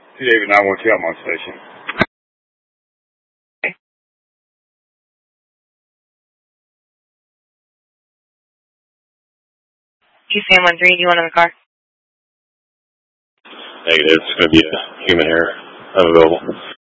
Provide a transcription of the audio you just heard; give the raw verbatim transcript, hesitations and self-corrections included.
David nine one two, I'm on station. Q Sam one three, do you want in the car? Negative. It's going to be a human here. I'm available.